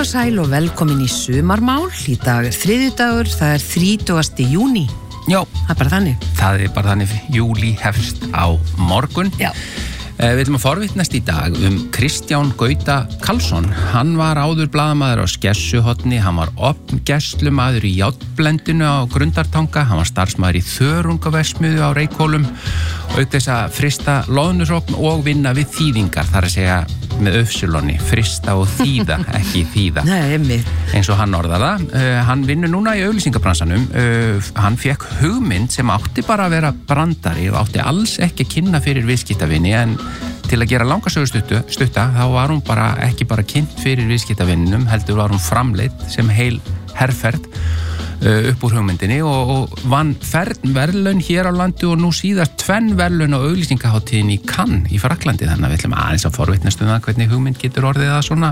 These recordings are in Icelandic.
og sæl og velkomin í sumarmál. Í dag þriðjudagur, það 30. júní. Já. Það bara þannig. Það bara þannig, júlí hefst á morgun. Já. Við ætlum að forvitnast í dag Kristján Gauta Karlsson. Hann var áður blaðamaður á Skessuhorni, hann var gæslumaður í Járnblendinu á Grundartanga, hann var starfsmaður í Þörungaverksmiðju á Reykhólum, auk þess að frista loðnusókn og vinna við þýðingar, þar að segja með öfsulonni, frista og þýða, ekki þýða. Nei, einmitt. Eins og hann orðar það. Hann vinnur núna í auglýsingabransanum. Hann fekk hugmynd sem átti bara að vera brandari og átti alls ekki að kynna fyrir viðskiptavinni, en til að gera langa sögu stutta þá var hún bara ekki bara kynnt fyrir viðskiptavinninum, heldur var hún framleidd sem heil herferð upp úr hugmyndinni og vann verðlaun hér á landi og nú síðast 2 verðlaun á auglýsingaháttíðinni í Cannes í Fraklandi, þannig að við ætlum aðeins að forvitnast það hvernig hugmynd getur orðið að svona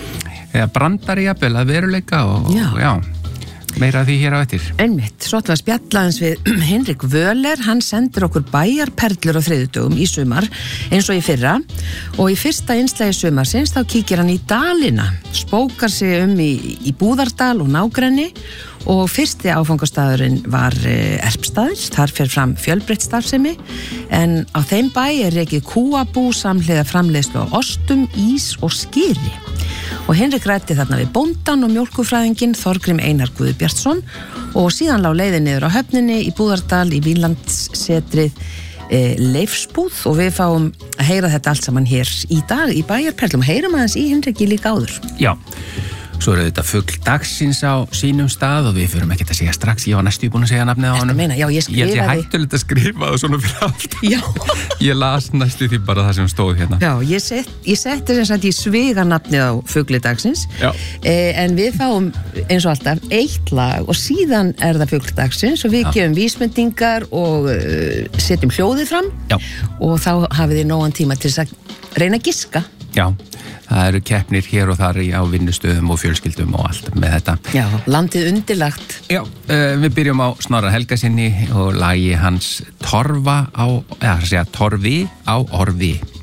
brandari jafnvel að veruleika og já, meira því hér á eftir. Einmitt, svo ætlum við að spjalla eins við Henrik Völler, hann sendir okkur bæjarperlur á þriðjudögum í sumar eins og í fyrra og í fyrsta innslagi sumarsins þá kíkir hann í dalina, spókar sig í Búðardal og nágrenni og fyrsti áfangastaðurinn var Erpstaður, þar fer fram fjölbreytt starfsemi en á þeim bæ rekið kúabú samhliða framleiðslu á ostum, ís og skyri. Og Henrik ræddi þarna við bóndan og mjólkufræðinginn Þorgrím Einar Guðbjartsson og síðan lá leiðin niður á höfninni í Búðardal í Vínlandssetrið Leifsbúð og við fáum að heyra þetta allt saman hér í dag í bæjarperlum. Heyrum aðeins í Henriki líka áður. Já. Svo þetta fugl dagsins á sínum stað og við förum ekkert að segja strax, ég var næstu búin að segja nafnið á honum. Meina, já, ég skrifaði. Ég hættulegt að skrifa það svona fyrir allt. Já. Ég las næstu því bara það sem stóð hérna. Já, ég setti sem sagt í sviga nafnið á fugli dagsins. Já. En við fáum eins og alltaf 1 lag og síðan það fugl dagsins og við gefum vísbendingar og setjum hljóðið fram. Já. Og þá hafið þið nógan tíma til að reyna að giska. Já. Það eru keppnir hér og þar á vinnustöðum og fjölskyldum og allt með þetta. Já, landið undirlagt. Já, við byrjum á Snorra Helgasyni og lagi hans Torfi á orfi.